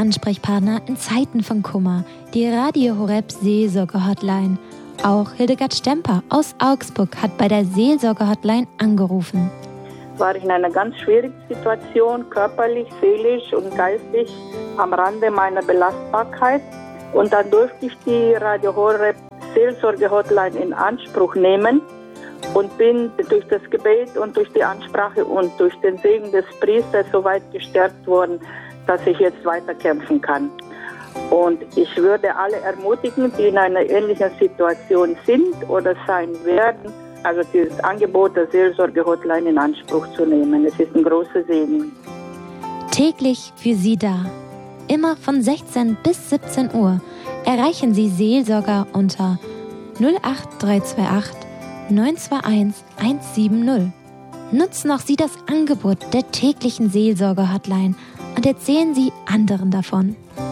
Ansprechpartner in Zeiten von Kummer, die Radio Horeb Seelsorge-Hotline. Auch Hildegard Stemper aus Augsburg hat bei der Seelsorge-Hotline angerufen. War ich in einer ganz schwierigen Situation, körperlich, seelisch und geistig, am Rande meiner Belastbarkeit. Und dann durfte ich die Radio Horeb Seelsorge-Hotline in Anspruch nehmen und bin durch das Gebet und durch die Ansprache und durch den Segen des Priesters so weit gestärkt worden, dass ich jetzt weiterkämpfen kann. Und ich würde alle ermutigen, die in einer ähnlichen Situation sind oder sein werden, also dieses Angebot der Seelsorge-Hotline in Anspruch zu nehmen. Es ist ein großer Segen. Täglich für Sie da. Immer von 16 bis 17 Uhr erreichen Sie Seelsorger unter 08328 921 170. Nutzen auch Sie das Angebot der täglichen Seelsorge-Hotline und erzählen Sie anderen davon.